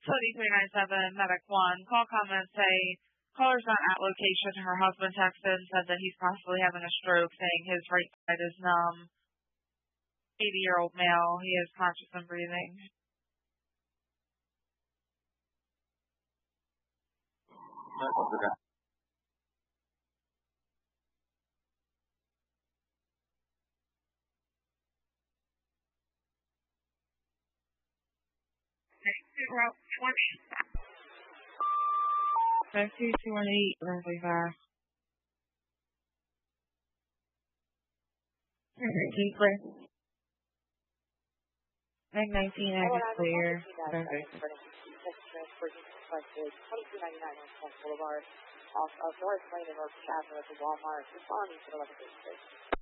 2397, Medic 1. Call comments say, caller's not at location. Her husband texted and said that he's possibly having a stroke, saying his right side is numb. 80-year-old male. He is conscious and breathing. Okay. Route 20. 5218, Ramsey Fire. Clear. Meg 19, exit clear. Perfect. Transport requested 2299 North Point Boulevard, off of North Lane and North Chapel at the Walmart, responding to 1136.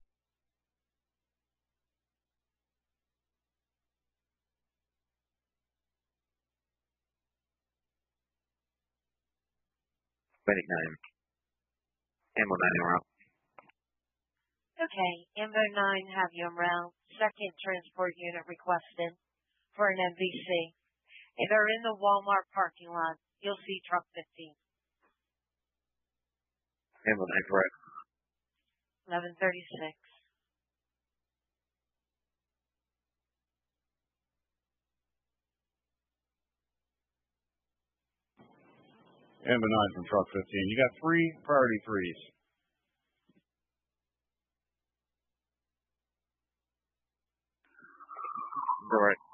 Medic 9. Ammo 9 en route. Okay, Ambo 9 have you en route. Second transport unit requested for an MVC. If they're in the Walmart parking lot, you'll see truck 15. Ammo 9 correct. 1136. Ambo 9 from truck 15. You got 3 priority 3s. Correct.